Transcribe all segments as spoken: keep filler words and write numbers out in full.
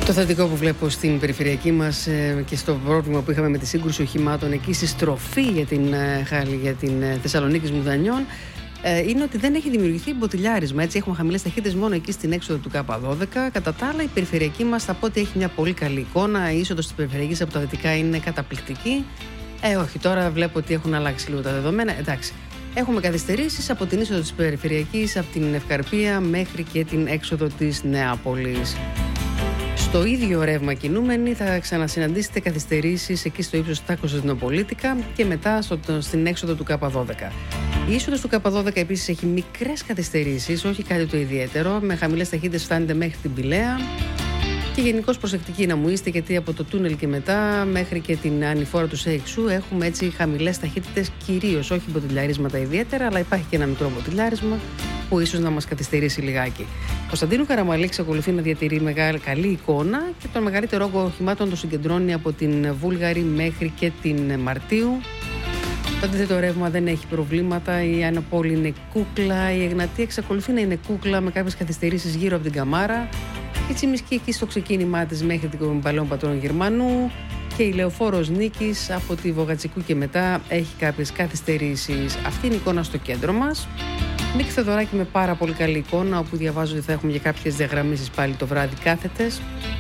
Το θετικό που βλέπω στην περιφερειακή μας ε, και στο πρόβλημα που είχαμε με τη σύγκρουση οχημάτων εκεί στη στροφή για την, ε, για την ε, Θεσσαλονίκη Μουδανιών ε, είναι ότι δεν έχει δημιουργηθεί μποτιλιάρισμα. Έτσι, έχουμε χαμηλές ταχύτητες μόνο εκεί στην έξοδο του Κ δώδεκα. Κατά τα άλλα, η περιφερειακή μας θα πω ότι έχει μια πολύ καλή εικόνα. Η είσοδος της περιφερειακής από τα δυτικά είναι καταπληκτική. Ε, όχι, τώρα βλέπω ότι έχουν αλλάξει λίγο τα δεδομένα. Εντάξει. Έχουμε καθυστερήσεις από την είσοδο της περιφερειακής, από την Ευκαρπία μέχρι και την έξοδο της Νεάπολης. Στο ίδιο ρεύμα κινούμενοι θα ξανασυναντήσετε καθυστερήσεις εκεί στο ύψος της Κωνσταντινοπολίτικα και μετά στο, στην έξοδο του Κ δώδεκα. Η είσοδος του Κ δώδεκα επίσης έχει μικρές καθυστερήσεις, όχι κάτι το ιδιαίτερο, με χαμηλές ταχύτητες φτάνετε μέχρι την Πηλαία. Και γενικώς προσεκτικοί να μου είστε, γιατί από το τούνελ και μετά μέχρι και την ανηφόρα του ΣΕΙΞΟΥ έχουμε έτσι χαμηλές ταχύτητες κυρίως, όχι μποτιλιαρίσματα ιδιαίτερα, αλλά υπάρχει και ένα μικρό μποτιλιάρισμα που ίσως να μας καθυστερήσει λιγάκι. Κωνσταντίνου Καραμαλή εξακολουθεί να διατηρεί μεγάλη, καλή εικόνα και τον μεγαλύτερο όγκο οχημάτων το συγκεντρώνει από την Βούλγαρη μέχρι και την Μαρτίου. Το αντίθετο ρεύμα δεν έχει προβλήματα, η Αναπόλη είναι κούκλα, η Εγνατία εξακολουθεί να είναι κούκλα με κάποιες καθυστερήσεις γύρω από την Καμάρα. Η Τσιμισκή εκεί στο ξεκίνημά της μέχρι την Παλαιόν Πατρών Γερμανού και η Λεωφόρος Νίκης από τη Βογατσικού και μετά έχει κάποιες καθυστερήσεις. Αυτή είναι η εικόνα στο κέντρο μας. Νίκη Θεοδωράκη με πάρα πολύ καλή εικόνα, όπου διαβάζω ότι θα έχουμε για κάποιες διαγραμμίσεις πάλι το βράδυ κάθετες.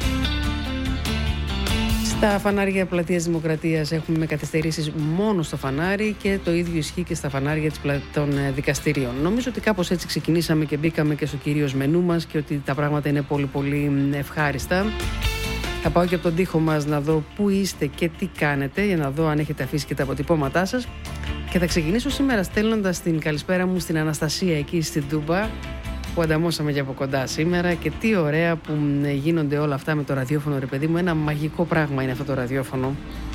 Στα φανάρια Πλατείας Δημοκρατίας έχουμε με καθυστερήσεις μόνο στο φανάρι και το ίδιο ισχύει και στα φανάρια των δικαστηρίων. Νομίζω ότι κάπως έτσι ξεκινήσαμε και μπήκαμε και στο κυρίως μενού μας και ότι τα πράγματα είναι πολύ πολύ ευχάριστα. Θα πάω και από τον τοίχο μας να δω πού είστε και τι κάνετε, για να δω αν έχετε αφήσει και τα αποτυπώματά σας. Και θα ξεκινήσω σήμερα στέλνοντας την καλησπέρα μου στην Αναστασία εκεί στην Τούμπα, που ανταμώσαμε και από κοντά σήμερα, και τι ωραία που γίνονται όλα αυτά με το ραδιόφωνο, ρε παιδί μου. Ένα μαγικό πράγμα είναι αυτό το ραδιόφωνο.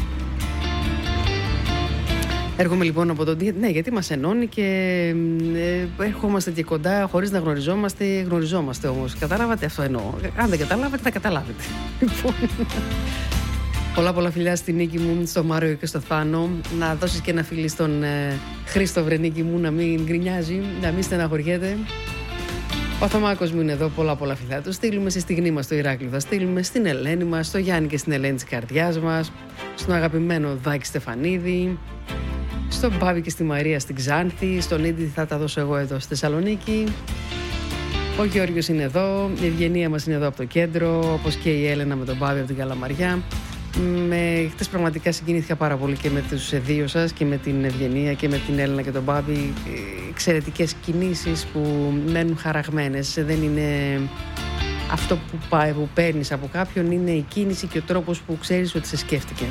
Έρχομαι λοιπόν από τον... Ναι, γιατί μας ενώνει και ε, ερχόμαστε και κοντά χωρίς να γνωριζόμαστε. Γνωριζόμαστε όμως. Καταλάβατε, αυτό εννοώ. Αν δεν καταλάβετε, θα καταλάβετε. Λοιπόν... Πολλά πολλά φιλιά στην Νίκη μου, στο Μάριο και στο Θάνο. Να δώσεις και ένα φιλί στον ε, Χρήστο Βρενίκη μου, να μην γκρινιάζει, να μην στεναχωριέται. Ο Θωμάκος μου είναι εδώ, πολλά πολλά φιλιά του. Στείλουμε στη Στιγμή μας στο Ηράκλειο, θα στείλουμε στην Ελένη μας, στο Γιάννη και στην Ελένη της καρδιάς μας, στον αγαπημένο Δάκη Στεφανίδη, στον Πάβη και στη Μαρία στην Ξάνθη, στον Ίντι θα τα δώσω εγώ εδώ στη Θεσσαλονίκη. Ο Γιώργος είναι εδώ, η Ευγενία μας είναι εδώ από το κέντρο, όπως και η Έλενα με τον Πάβη από την Καλαμαριά. Με, χτες πραγματικά συγκινήθηκα πάρα πολύ και με τους δύο σας και με την Ευγενία και με την Έλληνα και τον Μπάμπη. Εξαιρετικές κινήσεις που μένουν χαραγμένες. Δεν είναι αυτό που, πάει, που παίρνεις από κάποιον, είναι η κίνηση και ο τρόπος που ξέρεις ότι σε σκέφτηκε.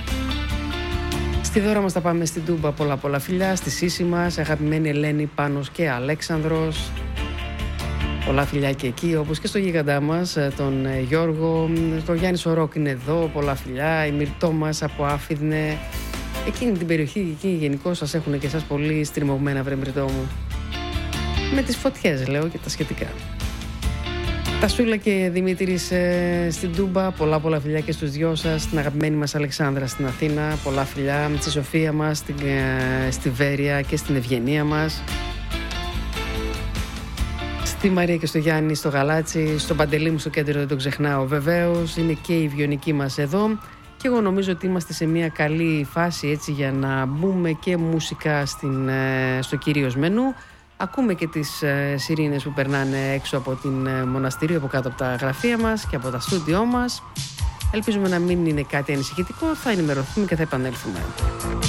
Στη Δώρα μας θα πάμε στην Τούμπα, πολλά πολλά φιλιά. Στη Σύση μας, αγαπημένη Ελένη, Πάνος και Αλέξανδρος. Πολλά φιλιά και εκεί, όπως και στο γίγαντά μας, τον Γιώργο. Το Γιάννη Σορόκ είναι εδώ, πολλά φιλιά. Η Μυρτώ μας από Άφιδνε. Εκείνη την περιοχή, εκεί γενικώς σας έχουν και εσάς πολύ στριμωγμένα, βρε Μυρτώ μου. Με τις φωτιές λέω και τα σχετικά. Τα Σούλα και Δημήτρης ε, στην Τούμπα, πολλά πολλά φιλιά και στους δυο σας. Την αγαπημένη μας Αλεξάνδρα στην Αθήνα, πολλά φιλιά. Στη Σοφία μας, στην, ε, στη Βέρεια και στην Ευγενία μας. Στη Μαρία και στο Γιάννη στο Γαλάτσι, στον Παντελή μου στο κέντρο δεν το ξεχνάω βεβαίως. Είναι και η Βιονική μας εδώ και εγώ νομίζω ότι είμαστε σε μια καλή φάση έτσι για να μπούμε και μουσικά στην, στο κυρίως μενού. Ακούμε και τις ε, σιρήνες που περνάνε έξω από την ε, μοναστηρίο, από κάτω από τα γραφεία μας και από τα στούντιό μας. Ελπίζουμε να μην είναι κάτι ανησυχητικό, θα ενημερωθούμε και θα επανέλθουμε.